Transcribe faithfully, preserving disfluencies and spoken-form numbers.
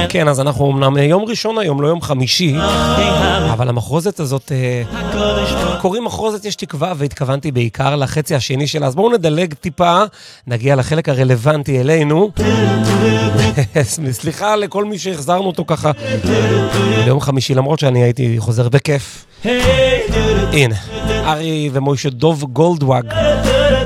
כן, אז אנחנו אמנם יום ראשון היום, לא יום חמישי, אבל המחרוזת הזאת, קוראים מחרוזת יש תקווה, והתכוונתי בעיקר לחצי השני שלה, אז בואו נדלג טיפה, נגיע לחלק הרלוונטי אלינו. סליחה לכל מי שהחזרנו אותו ככה ליום חמישי, למרות שאני הייתי חוזר בכיף. הנה, ארי ומוישה דוב גולדוואג.